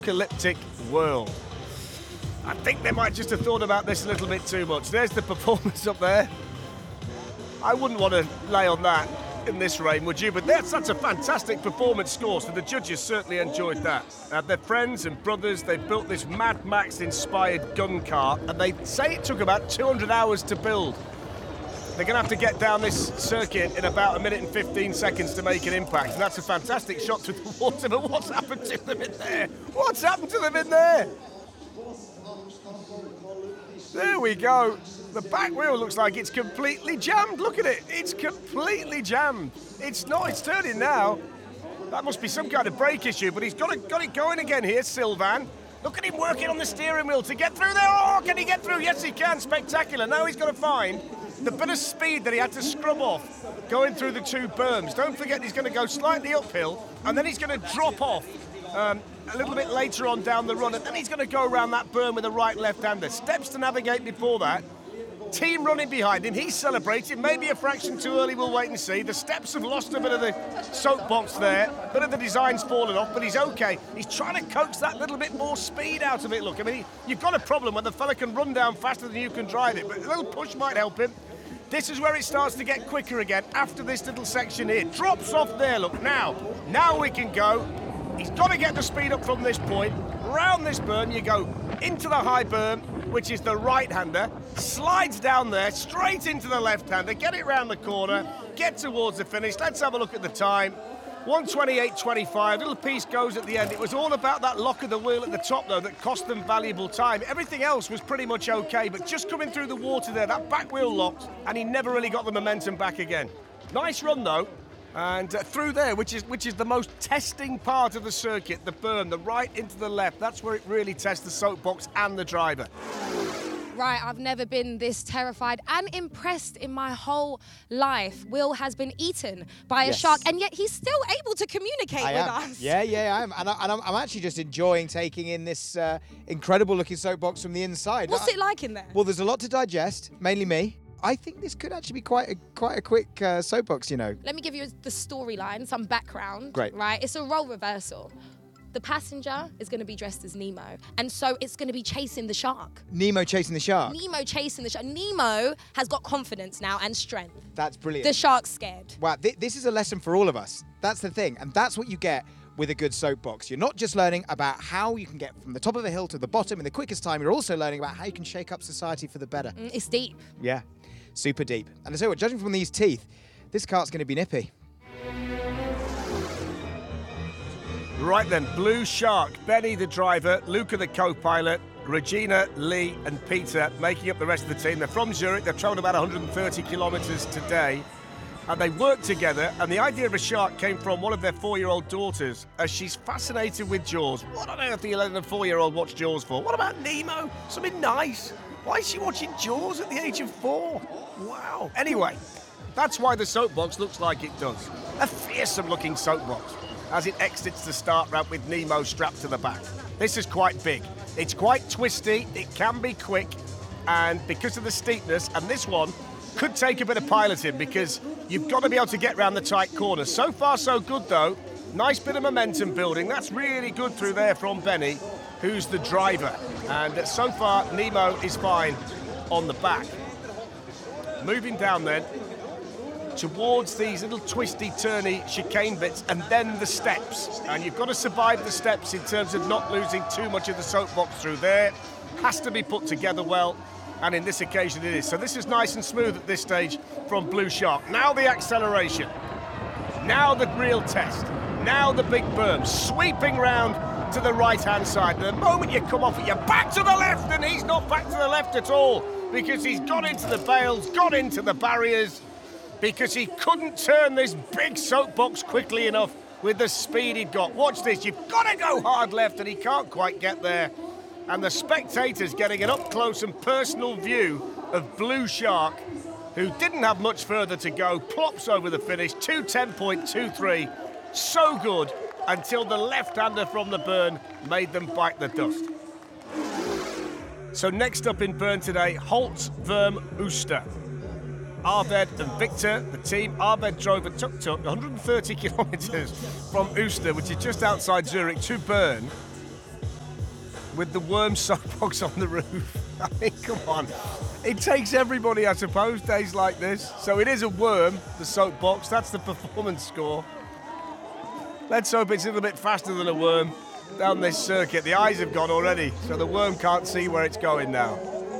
Apocalyptic world. I think they might just have thought about this a little bit too much. There's the performance up there. I wouldn't want to lay on that in this rain, would you? But that's a fantastic performance score, so the judges certainly enjoyed that. Their friends and brothers, they built this Mad Max-inspired gun car, and they say it took about 200 hours to build. They're going to have to get down this circuit in about 1 minute and 15 seconds to make an impact, and that's a fantastic shot through the water, but what's happened to them in there? What's happened to them in there? There we go. The back wheel looks like it's completely jammed. Look at it. It's completely jammed. It's not. It's turning now. That must be some kind of brake issue, but he's got it going again here, Sylvain. Look at him working on the steering wheel to get through there. Oh, can he get through? Yes, he can. Spectacular. Now he's got to find the bit of speed that he had to scrub off going through the two berms. Don't forget he's going to go slightly uphill, and then he's going to drop off a little bit later on down the run, and then he's going to go around that berm with a right left-hander. Steps to navigate before that. Team running behind him, he's celebrating, maybe a fraction too early, we'll wait and see. The steps have lost a bit of the soapbox there, a bit of the design's fallen off, but he's okay. He's trying to coax that little bit more speed out of it, look. I mean, you've got a problem when the fella can run down faster than you can drive it, but a little push might help him. This is where it starts to get quicker again, after this little section here. Drops off there, look, now we can go. He's got to get the speed up from this point. Round this berm, you go into the high berm, which is the right-hander, slides down there, straight into the left-hander, get it round the corner, get towards the finish. Let's have a look at the time. 1:28.25, little piece goes at the end. It was all about that lock of the wheel at the top, though, that cost them valuable time. Everything else was pretty much okay, but just coming through the water there, that back wheel locked, and he never really got the momentum back again. Nice run, though. And through there, which is the most testing part of the circuit, the berm, the right into the left, that's where it really tests the soapbox and the driver. Right, I've never been this terrified and impressed in my whole life. Will has been eaten by a shark, and yet he's still able to communicate with us. Yeah, I am. And I'm actually just enjoying taking in this incredible-looking soapbox from the inside. What's it like in there? Well, there's a lot to digest, mainly me. I think this could actually be quite a quick soapbox, you know. Let me give you the storyline, some background. Great. Right, it's a role reversal. The passenger is going to be dressed as Nemo, and so it's going to be chasing the shark. Nemo chasing the shark? Nemo chasing the shark. Nemo has got confidence now and strength. That's brilliant. The shark's scared. Wow, this is a lesson for all of us. That's the thing, and that's what you get with a good soapbox. You're not just learning about how you can get from the top of a hill to the bottom in the quickest time, you're also learning about how you can shake up society for the better. It's deep. Yeah, super deep. And I tell you what, judging from these teeth, this cart's going to be nippy. Right then, Blue Shark, Benny the driver, Luca the co-pilot, Regina, Lee and Peter making up the rest of the team. They're from Zurich, they've travelled about 130 kilometres today, and they work together, and the idea of a shark came from one of their 4-year-old daughters, as she's fascinated with Jaws. What on earth are you letting a 4-year-old watch Jaws for? What about Nemo? Something nice. Why is she watching Jaws at the age of 4? Wow. Anyway, that's why the soapbox looks like it does. A fearsome-looking soapbox as it exits the start ramp with Nemo strapped to the back. This is quite big. It's quite twisty, it can be quick, and because of the steepness, and this one could take a bit of piloting because you've got to be able to get around the tight corners. So far, so good, though. Nice bit of momentum building. That's really good through there from Benny, who's the driver. And so far, Nemo is fine on the back. Moving down then, towards these little twisty, turny chicane bits, and then the steps. And you've got to survive the steps in terms of not losing too much of the soapbox through there. Has to be put together well, and in this occasion it is. So this is nice and smooth at this stage from Blue Shark. Now the acceleration. Now the real test. Now the big berm, sweeping round to the right-hand side. And the moment you come off it, you're back to the left, and he's not back to the left at all, because he's got into the bales, got into the barriers, because he couldn't turn this big soapbox quickly enough with the speed he'd got. Watch this, you've got to go hard left, and he can't quite get there. And the spectators getting an up-close and personal view of Blue Shark, who didn't have much further to go, plops over the finish, 2:10.23. So good, until the left-hander from the burn made them bite the dust. So next up in Bern today, Holtz Verm Ooster. Arved and Victor, the team. Arved drove a tuk-tuk 130 kilometres from Ooster, which is just outside Zurich, to Bern. with the worm soapbox on the roof. I mean, come on. It takes everybody, I suppose, days like this. So it is a worm, the soapbox. That's the performance score. Let's hope it's a little bit faster than a worm down this circuit. The eyes have gone already, so the worm can't see where it's going now.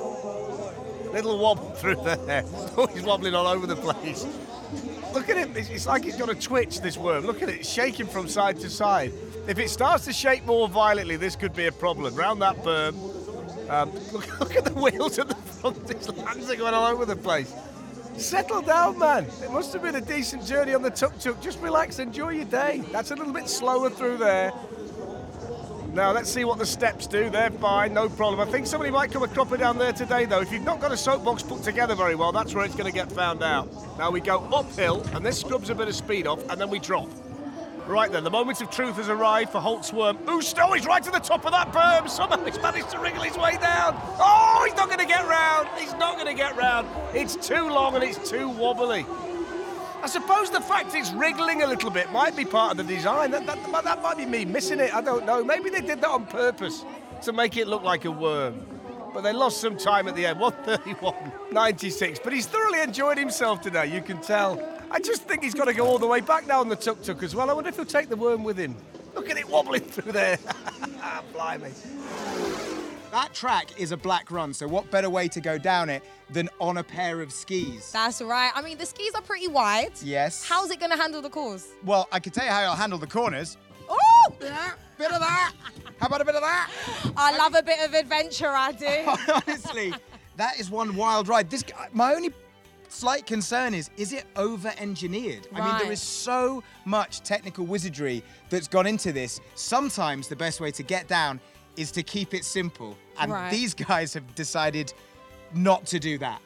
Little wobble through there. Oh, he's wobbling all over the place. Look at him. It's like he's got a twitch, this worm. Look at it. It's shaking from side to side. If it starts to shake more violently, this could be a problem. Round that berm. Look at the wheels at the front. His hands are going all over the place. Settle down, man. It must have been a decent journey on the tuk-tuk. Just relax, enjoy your day. That's a little bit slower through there. Now, let's see what the steps do. They're fine, no problem. I think somebody might come a cropper down there today, though. If you've not got a soapbox put together very well, that's where it's going to get found out. Now, we go uphill, and this scrubs a bit of speed off, and then we drop. Right then, the moment of truth has arrived for Holt's worm. Usto is right to the top of that berm. Somehow he's managed to wriggle his way down. Oh, he's not going to get round. He's not going to get round. It's too long and it's too wobbly. I suppose the fact it's wriggling a little bit might be part of the design. That might be me missing it. I don't know. Maybe they did that on purpose to make it look like a worm. But they lost some time at the end. 1:31.96. But he's thoroughly enjoyed himself today, you can tell. I just think he's got to go all the way back now on the tuk-tuk as well. I wonder if he'll take the worm with him. Look at it wobbling through there. Blimey. That track is a black run, so what better way to go down it than on a pair of skis? That's right. I mean, the skis are pretty wide. Yes. How's it going to handle the course? Well, I can tell you how I'll handle the corners. Oh! Yeah, bit of that. How about a bit of that? I love a bit of adventure, I do. Honestly, that is one wild ride. My only slight concern is it over-engineered? I mean, there is so much technical wizardry that's gone into this. Sometimes the best way to get down is to keep it simple. And these guys have decided not to do that.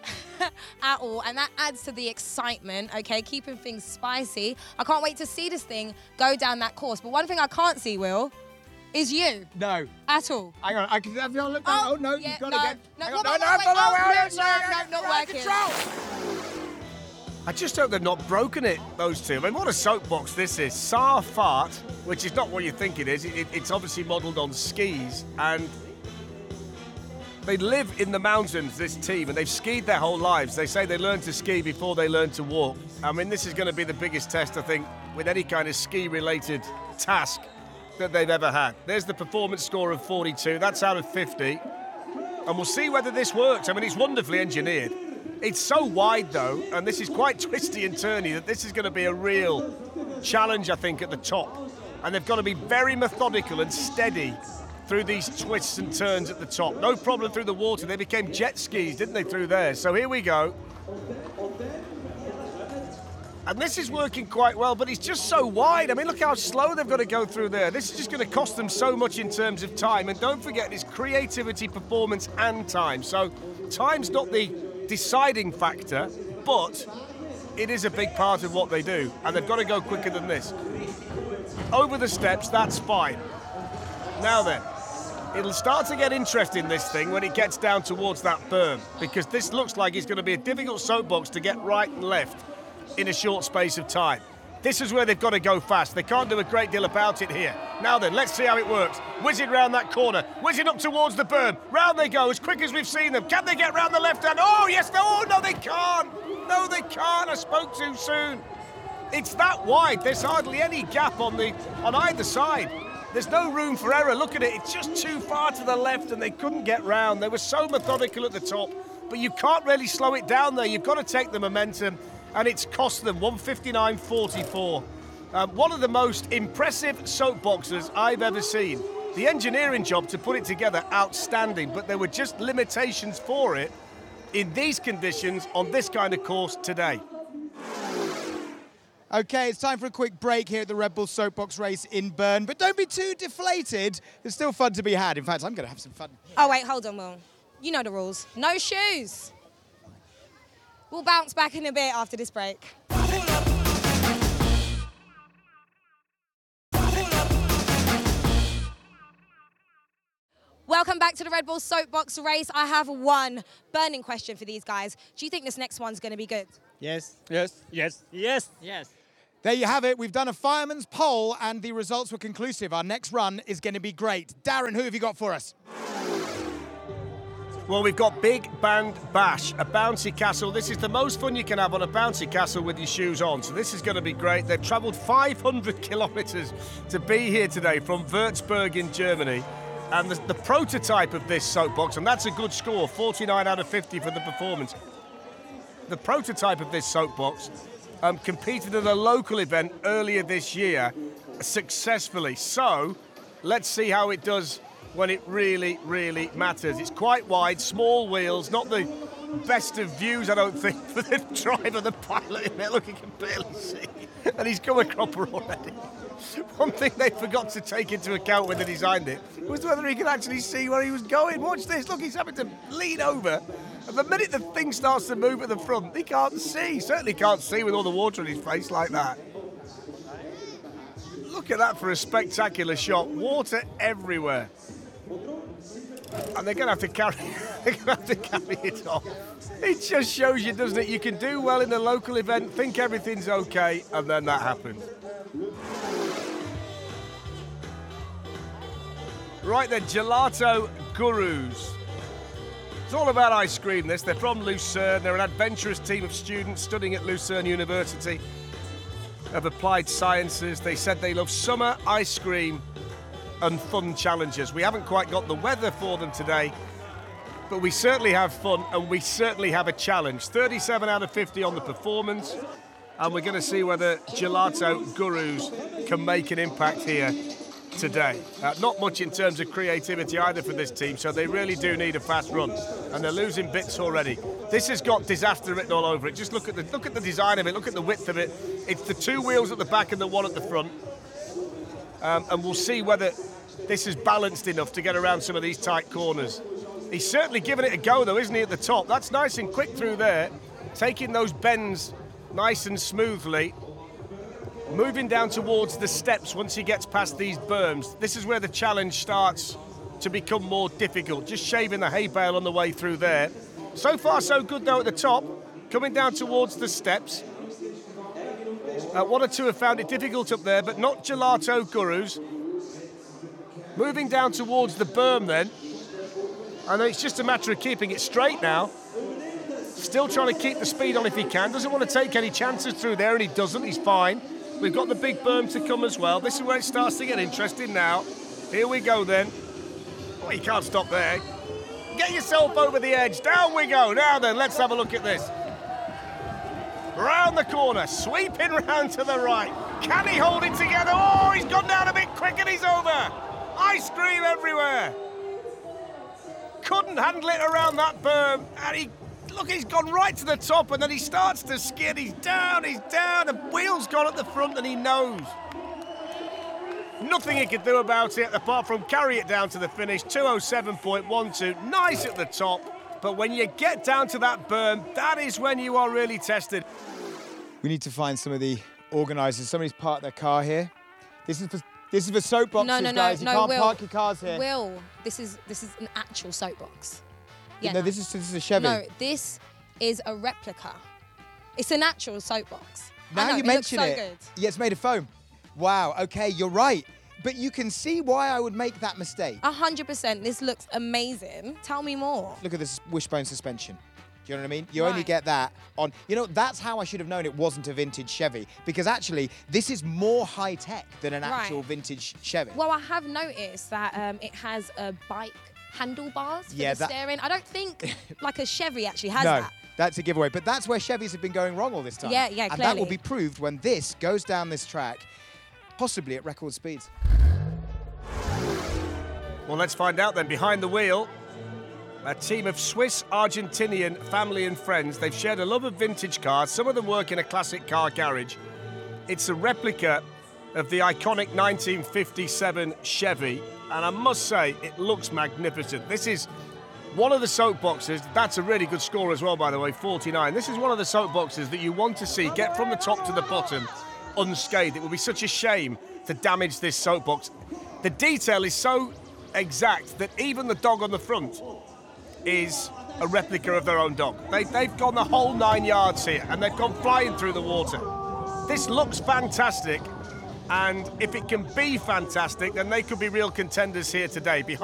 At all, and that adds to the excitement, okay, keeping things spicy. I can't wait to see this thing go down that course. But one thing I can't see, Will, is you. No. At all. Hang on, I can have you look down. Oh, no, yeah, you've got no, to get... No, not working. I just hope they've not broken it, those two. I mean, what a soapbox this is. Saar Fart, which is not what you think it is. It's obviously modelled on skis, and they live in the mountains, this team, and they've skied their whole lives. They say they learned to ski before they learned to walk. I mean, this is going to be the biggest test, I think, with any kind of ski-related task that they've ever had. There's the performance score of 42. That's out of 50. And we'll see whether this works. I mean, it's wonderfully engineered. It's so wide, though, and this is quite twisty and turny, that this is going to be a real challenge, I think, at the top. And they've got to be very methodical and steady through these twists and turns at the top. No problem through the water. They became jet skis, didn't they, through there? So here we go. And this is working quite well, but it's just so wide. I mean, look how slow they've got to go through there. This is just going to cost them so much in terms of time. And don't forget, it's creativity, performance, and time. So time's not the deciding factor, but it is a big part of what they do. And they've got to go quicker than this. Over the steps, that's fine. Now then, it'll start to get interesting, this thing, when it gets down towards that berm, because this looks like it's going to be a difficult soapbox to get right and left in a short space of time. This is where they've got to go fast. They can't do a great deal about it here. Now then, let's see how it works. Whizzing round that corner, whizzing up towards the berm. Round they go, as quick as we've seen them. Can they get round the left hand? Oh, yes, no, they can't. No, they can't. I spoke too soon. It's that wide. There's hardly any gap on either side. There's no room for error. Look at it. It's just too far to the left, and they couldn't get round. They were so methodical at the top, but you can't really slow it down there. You've got to take the momentum, and it's cost them 1:59.44. One of the most impressive soapboxers I've ever seen. The engineering job to put it together, outstanding, but there were just limitations for it in these conditions on this kind of course today. Okay, it's time for a quick break here at the Red Bull Soapbox race in Bern, but don't be too deflated. There's still fun to be had. In fact, I'm going to have some fun. Oh, wait, hold on, Will. You know the rules. No shoes. We'll bounce back in a bit after this break. Welcome back to the Red Bull Soapbox race. I have one burning question for these guys. Do you think this next one's going to be good? Yes. Yes. Yes. Yes. Yes. There you have it. We've done a fireman's poll and the results were conclusive. Our next run is going to be great. Darren, who have you got for us? Well, we've got Big Band Bash, a bouncy castle. This is the most fun you can have on a bouncy castle with your shoes on. So this is going to be great. They've travelled 500 kilometres to be here today from Würzburg in Germany. And the prototype of this soapbox, and that's a good score, 49 out of 50 for the performance. The prototype of this soapbox competed at a local event earlier this year successfully. So let's see how it does when it really, really matters. It's quite wide, small wheels, not the best of views, I don't think, for the driver, the pilot in there. Look, he can barely see. And he's come a cropper already. One thing they forgot to take into account when they designed it was whether he could actually see where he was going. Watch this. Look, he's having to lean over. And the minute the thing starts to move at the front, he can't see. He certainly can't see with all the water in his face like that. Look at that for a spectacular shot. Water everywhere. And they're going to have to carry it off. It just shows you, doesn't it? You can do well in the local event, think everything's okay, and then that happens. Right then, Gelato Gurus. It's all about ice cream, this. They're from Lucerne. They're an adventurous team of students studying at Lucerne University of Applied Sciences. They said they love summer, ice cream, and fun challenges. We haven't quite got the weather for them today, but we certainly have fun and we certainly have a challenge. 37 out of 50 on the performance, and we're going to see whether Gelato Gurus can make an impact here today. Not much in terms of creativity either for this team, so they really do need a fast run, and they're losing bits already. This has got disaster written all over it. Just look at the design of it, look at the width of it. It's the two wheels at the back and the one at the front. And we'll see whether this is balanced enough to get around some of these tight corners. He's certainly given it a go, though, isn't he, at the top? That's nice and quick through there, taking those bends nice and smoothly, moving down towards the steps once he gets past these berms. This is where the challenge starts to become more difficult, just shaving the hay bale on the way through there. So far, so good, though, at the top, coming down towards the steps. One or two have found it difficult up there, but not Gelato Gurus. Moving down towards the berm then. And it's just a matter of keeping it straight now. Still trying to keep the speed on if he can. Doesn't want to take any chances through there, and he doesn't. He's fine. We've got the big berm to come as well. This is where it starts to get interesting now. Here we go then. Oh, you can't stop there. Get yourself over the edge. Down we go. Now then, let's have a look at this. Round the corner, sweeping round to the right. Can he hold it together? Oh, he's gone down a bit quick and he's over. Ice cream everywhere. Couldn't handle it around that berm. And he's gone right to the top, and then he starts to skid. He's down, the wheel's gone at the front, and he knows. Nothing he can do about it apart from carry it down to the finish. 207.12, nice at the top. But when you get down to that berm, that is when you are really tested. We need to find some of the organisers. Somebody's parked their car here. This is for soapboxes, guys. You can't park your cars here. Will, this is an actual soapbox. Yeah, no, this is a Chevy. No, this is a replica. It's an actual soapbox. Now you mention it. Good. Yeah, it's made of foam. Wow, okay, you're right. But you can see why I would make that mistake. 100%. This looks amazing. Tell me more. Look at this wishbone suspension. Do you know what I mean? You only get that on... You know, that's how I should have known it wasn't a vintage Chevy. Because actually, this is more high-tech than an actual vintage Chevy. Well, I have noticed that it has a bike handlebars for the steering. I don't think like a Chevy actually has that. That's a giveaway. But that's where Chevys have been going wrong all this time. Yeah, clearly. And that will be proved when this goes down this track, possibly at record speeds. Well, let's find out then. Behind the wheel, a team of Swiss-Argentinian family and friends. They've shared a love of vintage cars. Some of them work in a classic car garage. It's a replica of the iconic 1957 Chevy, and I must say, it looks magnificent. This is one of the soapboxes. That's a really good score as well, by the way, 49. This is one of the soapboxes that you want to see get from the top to the bottom unscathed. It would be such a shame to damage this soapbox. The detail is so exact that even the dog on the front is a replica of their own dog. They've gone the whole 9 yards here, and they've gone flying through the water. This looks fantastic, and if it can be fantastic, then they could be real contenders here today. Behind